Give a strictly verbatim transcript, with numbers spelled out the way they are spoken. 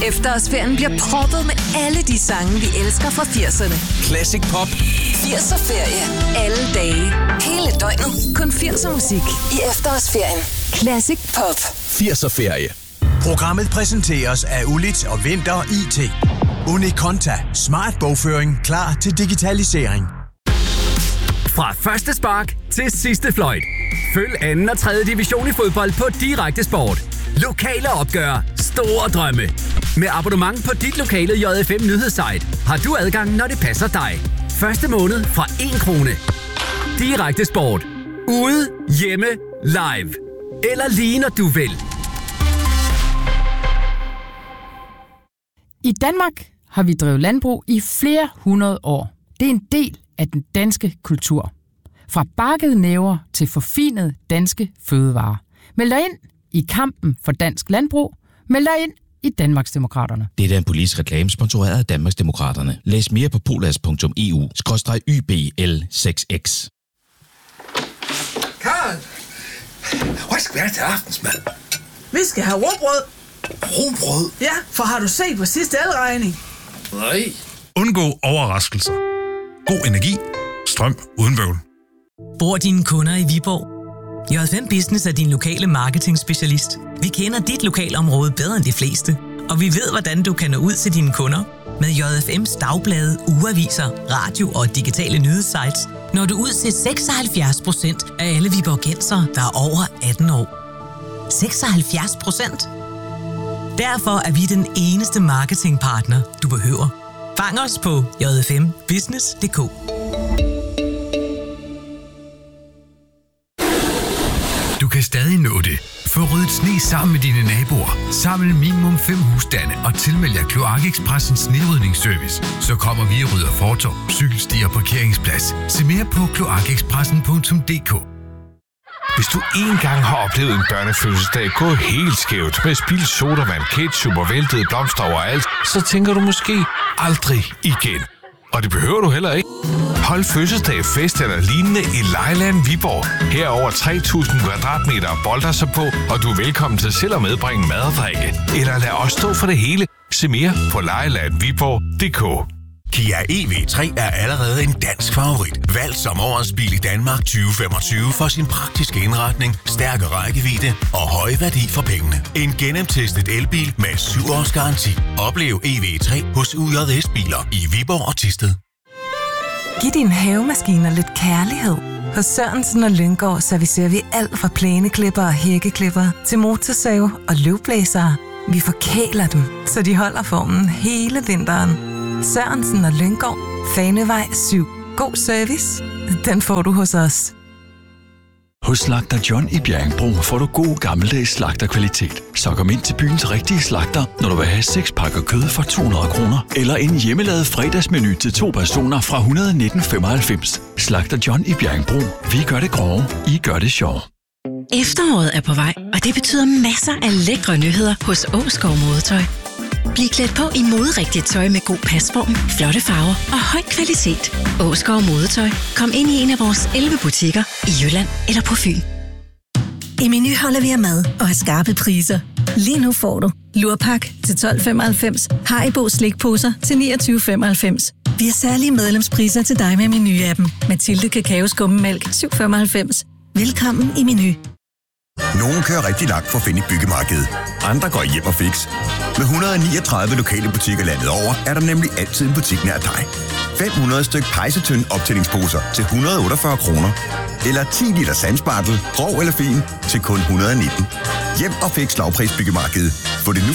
Efterårsferien bliver proppet med alle de sange, vi elsker fra firserne. Classic pop. firser-ferie. Alle dage. Hele døgnet. Kun firser musik i efterårsferien. Classic pop. firser-ferie. Programmet præsenteres af Ulit og Vinter I T. Unikonta. Smart bogføring klar til digitalisering. Fra første spark til sidste fløjt. Følg anden og tredje division i fodbold på Direkte Sport. Lokale opgør. Store drømme. Med abonnement på dit lokale J F M nyhedssite har du adgang, når det passer dig. Første måned fra en krone. Direkte Sport. Ude, hjemme, live. Eller lige når du vil. I Danmark har vi drevet landbrug i flere hundrede år. Det er en del af den danske kultur. Fra bakkede næver til forfinede danske fødevarer. Meld dig ind i kampen for dansk landbrug. Meld dig ind i Danmarksdemokraterne. Det er en politisk reklame sponsoreret af Danmarksdemokraterne. Læs mere på polas punktum e u skråstreg y b l seks x. Karl, hvad skal vi have til aftensmad? Vi skal have rugbrød. Rugbrød? Ja, for har du set på sidste elregning? Nej. Undgå overraskelser. God energi. Strøm uden bøvl. Bor dine kunder i Viborg? J F M Business er din lokale marketing-specialist. Vi kender dit lokalområde bedre end de fleste, og vi ved, hvordan du kan nå ud til dine kunder. Med J F M's dagblade, ugeaviser, radio og digitale nyhedssites når du ud til seksoghalvfjerds procent af alle viborgensere, der er over atten år. seksoghalvfjerds procent? Derfor er vi den eneste marketingpartner, du behøver. Fang os på j f m business punktum d k. Du kan stadig nå det. Få ryddet sne sammen med dine naboer. Samle minimum fem husstande og tilmeld jer Kloak-Expressens snerydningsservice. Så kommer vi og rydder fortov, cykelstier og parkeringsplads. Se mere på kloak expressen punktum d k. Hvis du engang har oplevet en børnefødselsdag gå helt skævt med spildt sodavand, ketchup og væltede blomster overalt, så tænker du måske aldrig igen. Og det behøver du heller ikke. Hold fødselsdag, fest eller lignende i Lejeland Viborg. Her er over tre tusind kvadratmeter bolder sig på, og du er velkommen til selv at medbringe mad og drikke. Eller lad os stå for det hele. Se mere på lejeland viborg punktum d k. Kia E V tre er allerede en dansk favorit. Valgt som årets bil i Danmark tyve femogtyve for sin praktiske indretning, stærke rækkevidde og høje værdi for pengene. En gennemtestet elbil med syv års garanti. Oplev E V tre hos U J S Biler i Viborg og Thisted. Giv dine havemaskiner lidt kærlighed. Hos Sørensen og Lynggaard servicerer vi alt fra plæneklipper og hækkeklipper til motorsave og løvblæsere. Vi forkæler dem, så de holder formen hele vinteren. Sørensen og Lynggaard. Fanevej syv. God service. Den får du hos os. Hos Slagter John i Bjerringbro får du god gammeldags slagterkvalitet. Så kom ind til byens rigtige slagter, når du vil have seks pakker kød for to hundrede kroner. Eller en hjemmelavet fredagsmenu til to personer fra et hundrede og nitten femoghalvfems. Slagter John i Bjerringbro. Vi gør det grove. I gør det sjov. Efteråret er på vej, og det betyder masser af lækre nyheder hos Åskov Modetøj. Bliv klædt på i moderigtigt tøj med god pasform, flotte farver og høj kvalitet. Åskov Modetøj. Kom ind i en af vores elleve butikker i Jylland eller på Fyn. I Meny holder vi af mad og har skarpe priser. Lige nu får du lurpak til tolv femoghalvfems, Haribo slikposer til niogtyve femoghalvfems. Vi har særlige medlemspriser til dig med Meny-appen. Mathilde Kakaoskummemælk syv femoghalvfems. Velkommen i Meny. Nogle kører rigtig langt for at finde et byggemarked. Andre går hjem og fix. Med et hundrede og niogtredive lokale butikker landet over, er der nemlig altid en butik nær dig. fem hundrede styk pejsetønd optællingsposer til et hundrede og otteogfyrre kroner. Eller ti liter sandspartel, grov eller fin, til kun et hundrede og nitten. Hjem og fix lavpris byggemarked. Få det nu